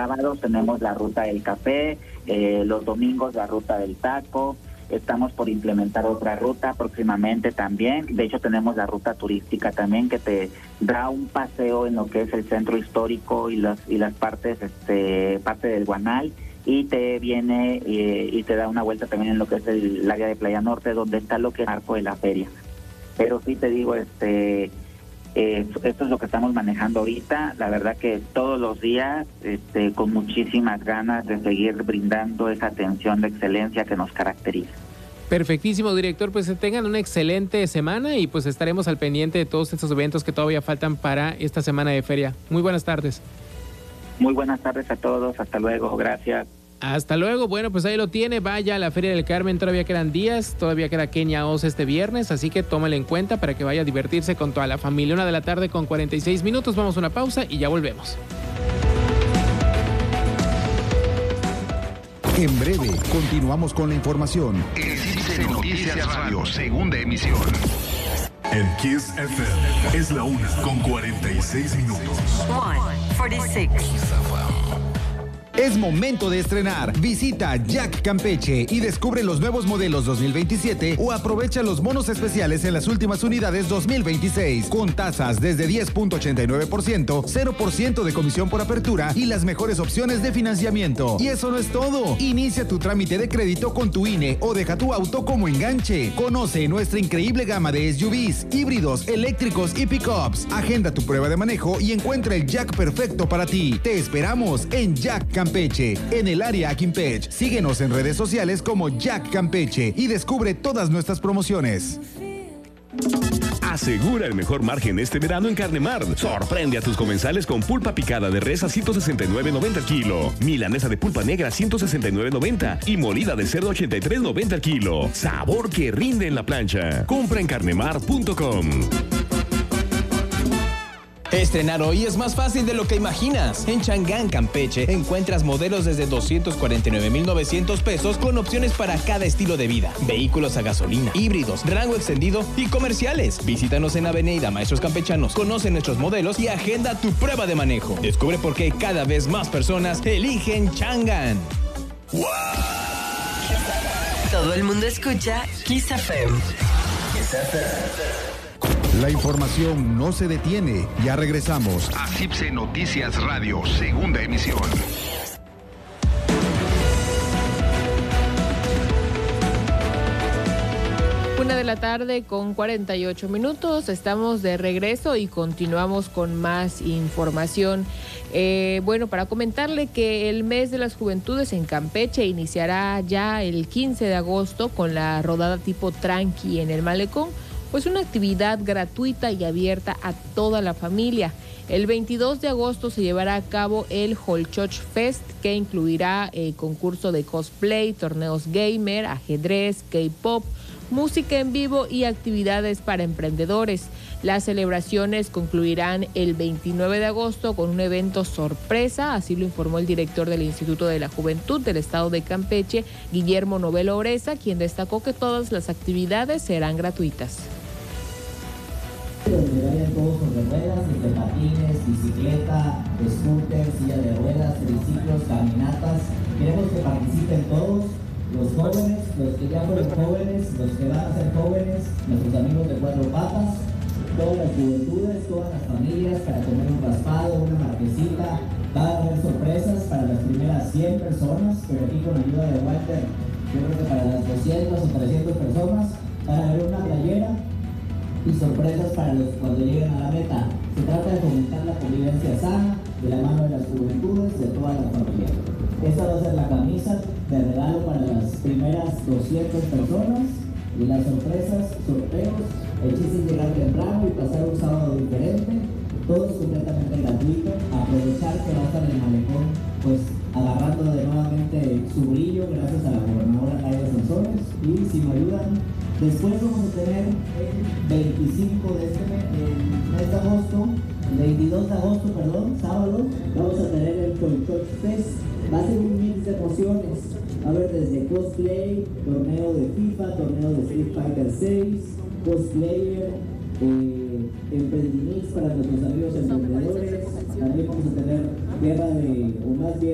sábados tenemos la ruta del café, los domingos la ruta del taco. Estamos por implementar otra ruta próximamente también. De hecho, tenemos la ruta turística también, que te da un paseo en lo que es el centro histórico y las partes, parte del Guanal, y te viene y te da una vuelta también en lo que es el área de Playa Norte, donde está lo que es el arco de la feria. Pero sí te digo, esto es lo que estamos manejando ahorita. La verdad que todos los días, con muchísimas ganas de seguir brindando esa atención de excelencia que nos caracteriza. Perfectísimo, director, pues tengan una excelente semana y pues estaremos al pendiente de todos estos eventos que todavía faltan para esta semana de feria. Muy buenas tardes. Muy buenas tardes a todos, hasta luego, gracias. Hasta luego. Bueno, pues ahí lo tiene. Vaya a la Feria del Carmen, todavía quedan días, todavía queda Kenia Oz este viernes, así que tómalo en cuenta para que vaya a divertirse con toda la familia. 1:00 p.m. 46 minutos, vamos a una pausa y ya volvemos. En breve, continuamos con la información. En Noticias Radio, segunda emisión. En Kiss FM es la 1:46 minutos. 1:46. Es momento de estrenar. Visita Jack Campeche y descubre los nuevos modelos 2027 o aprovecha los bonos especiales en las últimas unidades 2026 con tasas desde 10.89%, 0% de comisión por apertura y las mejores opciones de financiamiento. Y eso no es todo. Inicia tu trámite de crédito con tu INE o deja tu auto como enganche. Conoce nuestra increíble gama de SUVs, híbridos, eléctricos y pickups. Agenda tu prueba de manejo y encuentra el Jack perfecto para ti. Te esperamos en Jack Campeche, en el área Aquimpech. Síguenos en redes sociales como Jack Campeche y descubre todas nuestras promociones. Asegura el mejor margen este verano en Carnemar. Sorprende a tus comensales con pulpa picada de res a 169.90 el kilo, milanesa de pulpa negra a 169.90 y molida de cerdo 83.90 el kilo. Sabor que rinde en la plancha. Compra en carnemar.com. Estrenar hoy es más fácil de lo que imaginas. En Changán, Campeche, encuentras modelos desde 249,900 pesos con opciones para cada estilo de vida. Vehículos a gasolina, híbridos, rango extendido y comerciales. Visítanos en Avenida Maestros Campechanos, conoce nuestros modelos y agenda tu prueba de manejo. Descubre por qué cada vez más personas eligen Changán. ¡Wow! Todo el mundo escucha Kiss FM. Kiss FM. La información no se detiene. Ya regresamos. A CIPSE Noticias Radio, segunda emisión. 1:48 p.m. Estamos de regreso y continuamos con más información. Bueno, para comentarle que el mes de las juventudes en Campeche iniciará ya el 15 de agosto con la rodada tipo Tranqui en el Malecón, pues una actividad gratuita y abierta a toda la familia. El 22 de agosto se llevará a cabo el Holchoch Fest, que incluirá concurso de cosplay, torneos gamer, ajedrez, K-pop, música en vivo y actividades para emprendedores. Las celebraciones concluirán el 29 de agosto con un evento sorpresa, así lo informó el director del Instituto de la Juventud del Estado de Campeche, Guillermo Novelo Oreza, quien destacó que todas las actividades serán gratuitas. Donde vayan todos sobre ruedas, desde patines, bicicleta, scooter, silla de ruedas, triciclos, caminatas. Queremos que participen todos, los jóvenes, los que ya fueron jóvenes, los que van a ser jóvenes, nuestros amigos de cuatro patas, todas las juventudes, todas las familias, para comer un raspado, una marquesita. Va a haber sorpresas para las primeras 100 personas, pero aquí con la ayuda de Walter, yo creo que para las 200 o 300 personas, van a haber una playera y sorpresas para los cuando lleguen a la meta. Se trata de fomentar la convivencia sana de la mano de las juventudes de toda la familia. Esta va a ser la camisa de regalo para las primeras 200 personas y las sorpresas, sorteos, el chiste es llegar temprano y pasar un sábado diferente. Todo es completamente gratuito. Aprovechar que va a estar en el malecón, pues agarrando de nuevamente su brillo gracias a la gobernadora Naida Sanzones. Y si me ayudan, después vamos a tener el 25 de este mes de agosto, el 22 de agosto, perdón, sábado, vamos a tener el Holchoch Fest. Va a ser un mix de emociones. Va a haber desde cosplay, torneo de FIFA, torneo de Street Fighter 6, cosplayer, emprendimientos para nuestros amigos emprendedores. También vamos a tener guerra de, o más bien,